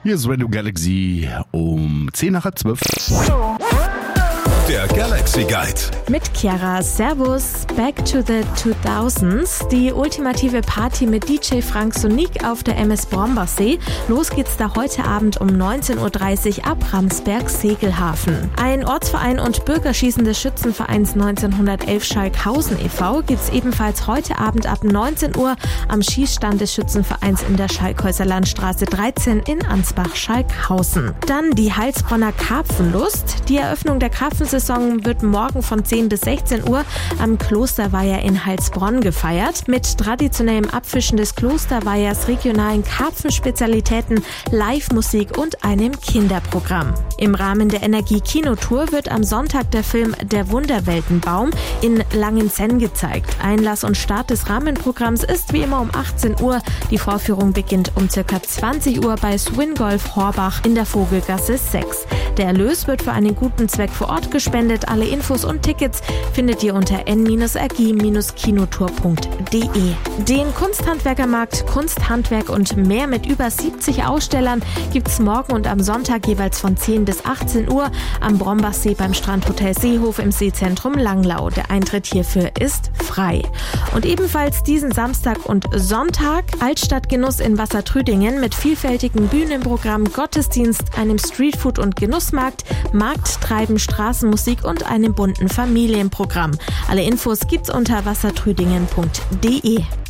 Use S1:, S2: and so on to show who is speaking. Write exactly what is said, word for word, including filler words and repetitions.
S1: Hier ist Radio Galaxy um zehn nach halb zwölf.
S2: Der Galaxy Guide.
S3: Mit Chiara. Servus. Back to the zweitausends. Die ultimative Party mit D J Frank Sonique auf der M S Brombassee. Los geht's da heute Abend um neunzehn Uhr dreißig ab Ramsberg-Segelhafen. Ein Ortsverein und Bürgerschießen des Schützenvereins neunzehnhundertelf Schalkhausen e V gibt's ebenfalls heute Abend ab neunzehn Uhr am Schießstand des Schützenvereins in der Schalkhäuser Landstraße dreizehn in Ansbach-Schalkhausen. Dann die Heilsbronner Karpfenlust. Die Eröffnung der Karpfensaison wird morgen von zehn bis sechzehn Uhr am Klosterweiher in Heilsbronn gefeiert. Mit traditionellem Abfischen des Klosterweihers, regionalen Karpfenspezialitäten, Live-Musik und einem Kinderprogramm. Im Rahmen der Energie-Kinotour wird am Sonntag der Film Der Wunderweltenbaum in Langenzenn gezeigt. Einlass und Start des Rahmenprogramms ist wie immer um achtzehn Uhr. Die Vorführung beginnt um ca. zwanzig Uhr bei Swingolf Horbach in der Vogelgasse sechs. Der Erlös wird für einen guten Zweck vor Ort gespendet. Alle Infos und Tickets findet ihr unter n r g kinotour punkt d e. Den Kunsthandwerkermarkt Kunst, Handwerk und mehr mit über siebzig Ausstellern gibt's morgen und am Sonntag jeweils von zehn bis achtzehn Uhr am Brombachsee beim Strandhotel Seehof im Seezentrum Langlau. Der Eintritt hierfür ist frei. Und ebenfalls diesen Samstag und Sonntag Altstadtgenuss in Wassertrüdingen mit vielfältigem Bühnenprogramm, Gottesdienst, einem Streetfood- und Genussmarkt, Markttreiben, Straßenmusik und einem bunten Familienprogramm. Alle Infos gibt's unter wassertrüdingen punkt d e.